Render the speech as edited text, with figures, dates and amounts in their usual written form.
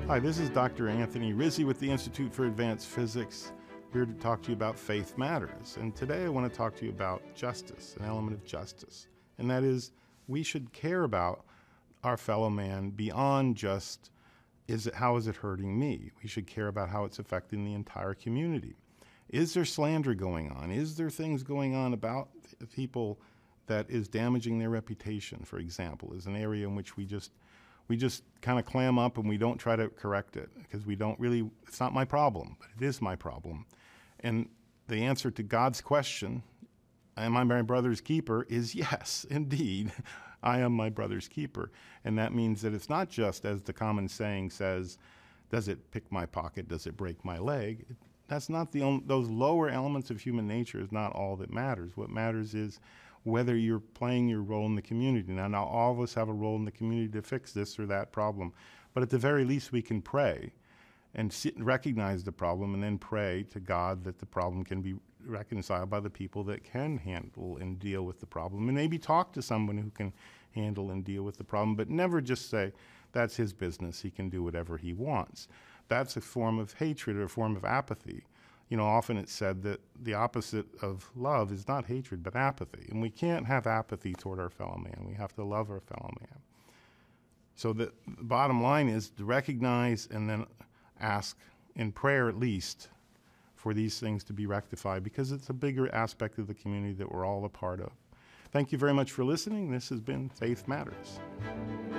Hi, this is Dr. Anthony Rizzi with the Institute for Advanced Physics, here to talk to you about Faith Matters. And today I want to talk to you about justice, an element of justice. And that is, we should care about our fellow man beyond just, how is it hurting me? We should care about how it's affecting the entire community. Is there slander going on? Is there things going on about people that is damaging their reputation, for example, is an area in which we just kind of clam up and we don't try to correct it because we don't really, it's not my problem, but it is my problem. And the answer to God's question, am I my brother's keeper, is yes, indeed, I am my brother's keeper. And that means that it's not just, as the common saying says, does it pick my pocket, does it break my leg? That's not those lower elements of human nature is not all that matters. What matters is whether you're playing your role in the community. Now all of us have a role in the community to fix this or that problem, but at the very least we can pray and recognize the problem and then pray to God that the problem can be reconciled by the people that can handle and deal with the problem, and maybe talk to someone who can handle and deal with the problem, but never just say, that's his business, he can do whatever he wants. That's a form of hatred or a form of apathy. You know, often it's said that the opposite of love is not hatred, but apathy. And we can't have apathy toward our fellow man. We have to love our fellow man. So the bottom line is to recognize and then ask, in prayer at least, for these things to be rectified, because it's a bigger aspect of the community that we're all a part of. Thank you very much for listening. This has been Faith Matters.